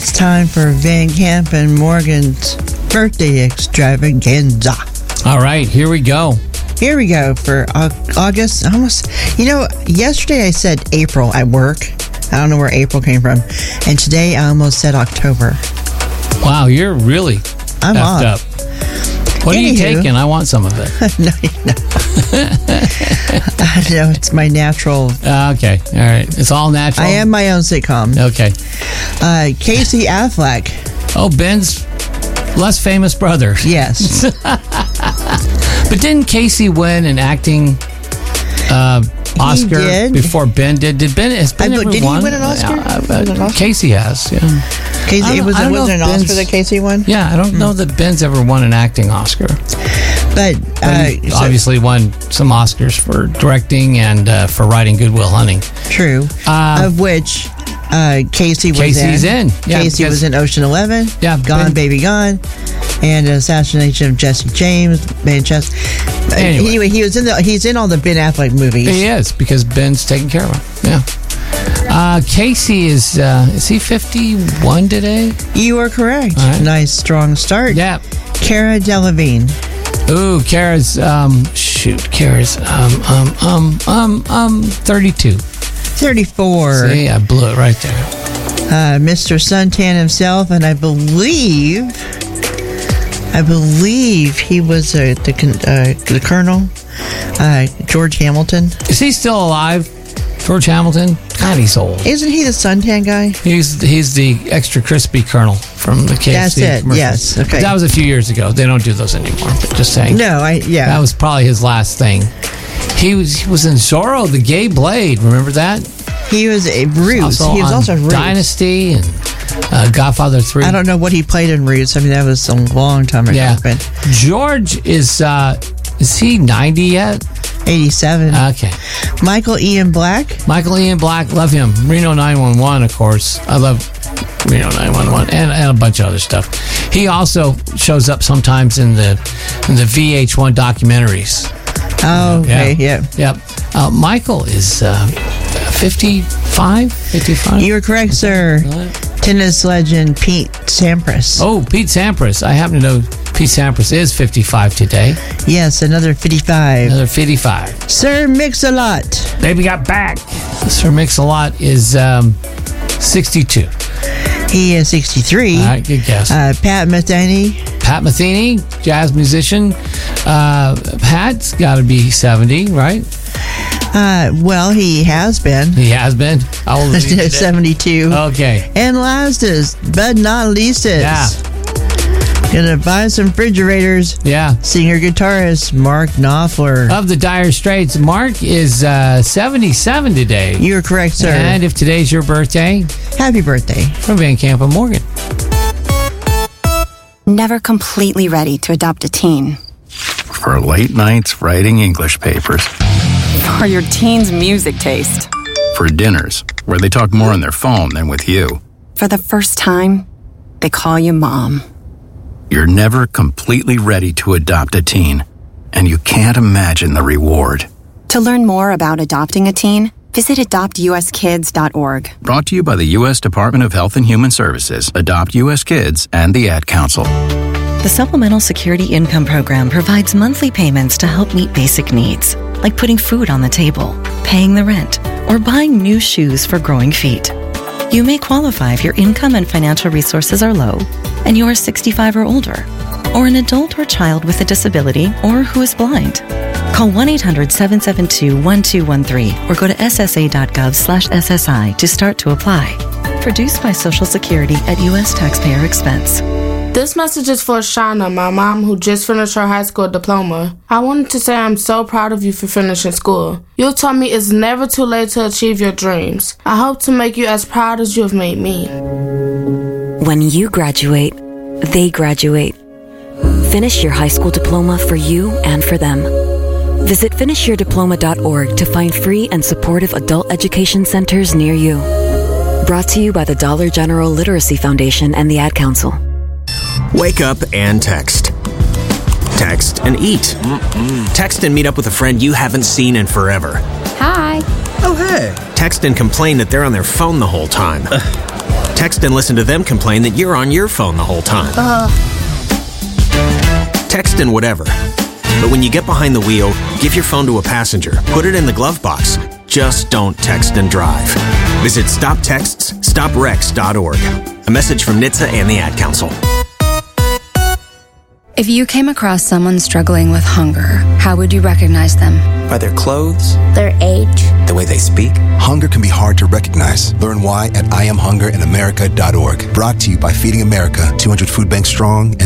It's time for Van Camp and Morgan's birthday extravaganza. All right, here we go. Here we go for August. Almost, yesterday I said April at work. I don't know where April came from. And today I almost said October. Wow, you're really I'm effed off. up. What are you taking? I want some of it. No. No, it's my natural. Okay, all right. It's all natural? I am my own sitcom. Okay. Casey Affleck. Oh, Ben's less famous brother. Yes. But didn't Casey win an acting Oscar before Ben did? Did Ben ever did he won? win an Oscar? Casey has, yeah. Casey, was it an Oscar that Casey won? Yeah, I don't know that Ben's ever won an acting Oscar. But he obviously won some Oscars for directing and for writing Good Will Hunting. True. Of which Casey was Casey's in. Yeah, Casey was in Ocean 11. Yeah, Gone Baby Gone, and Assassination of Jesse James, Manchester. Anyway, he's in all the Ben Affleck movies. He is, because Ben's taking care of him. Yeah. Casey is he 51 today? You are correct. Right. Nice strong start. Yeah. Cara Delevingne. Ooh, Cara's 32. 34. See, I blew it right there. Mr. Suntan himself, and I believe he was the Colonel, George Hamilton. Is he still alive? George Hamilton? God, he's old. Isn't he the suntan guy? He's the extra crispy Colonel from the KFC. That's it. Commercials. Yes. Okay. But that was a few years ago. They don't do those anymore. But just saying. No, That was probably his last thing. He was in Zorro, the Gay Blade. Remember that? He was a Roots. He was also Roots. Dynasty and Godfather 3. I don't know what he played in Roots. I mean, that was a long time ago. Yeah. But George is he 90 yet? 87. Okay. Michael Ian Black. Love him. Reno 911, of course. I love Reno 911 and a bunch of other stuff. He also shows up sometimes in the VH1 documentaries. Oh, okay. Yeah. Yep. Michael is 55? You were correct, sir. Tennis legend Pete Sampras. Oh, Pete Sampras. I happen to know Pete Sampras is 55 today. Yes, another 55. Another 55. Sir Mix-a-Lot. Baby got back. Sir Mix-a-Lot is 62. He is 63. All right, good guess. Pat Metheny. Pat Metheny, jazz musician. Pat's got to be 70, right? Well, he has been. He has been. How old is he today? 72. Okay. And lastest, but not leastest. Yeah. Gonna buy some refrigerators. Yeah. Singer-guitarist Mark Knopfler. Of the Dire Straits, Mark is 77 today. You're correct, sir. And if today's your birthday, happy birthday. From Van Camp and Morgan. Never completely ready to adopt a teen. For late nights writing English papers. For your teen's music taste. For dinners, where they talk more on their phone than with you. For the first time, they call you mom. You're never completely ready to adopt a teen, and you can't imagine the reward. To learn more about adopting a teen, visit adoptuskids.org. Brought to you by the U.S. Department of Health and Human Services, Adopt U.S. Kids, and the Ad Council. The Supplemental Security Income Program provides monthly payments to help meet basic needs, like putting food on the table, paying the rent, or buying new shoes for growing feet. You may qualify if your income and financial resources are low and you are 65 or older, or an adult or child with a disability or who is blind. Call 1-800-772-1213 or go to ssa.gov/SSI to start to apply. Produced by Social Security at U.S. taxpayer expense. This message is for Shauna, my mom, who just finished her high school diploma. I wanted to say I'm so proud of you for finishing school. You taught me it's never too late to achieve your dreams. I hope to make you as proud as you have made me. When you graduate, they graduate. Finish your high school diploma for you and for them. Visit finishyourdiploma.org to find free and supportive adult education centers near you. Brought to you by the Dollar General Literacy Foundation and the Ad Council. Wake up and text. Text and eat. Text and meet up with a friend you haven't seen in forever. Hi. Oh, hey. Text and complain that they're on their phone the whole time. Text and listen to them complain that you're on your phone the whole time. Text and whatever. But when you get behind the wheel, give your phone to a passenger. Put it in the glove box. Just don't text and drive. Visit StopTextsStopWrecks.org. A message from NHTSA and the Ad Council. If you came across someone struggling with hunger, how would you recognize them? By their clothes, their age, the way they speak. Hunger can be hard to recognize. Learn why at IamHungerInAmerica.org. Brought to you by Feeding America, 200 food banks strong and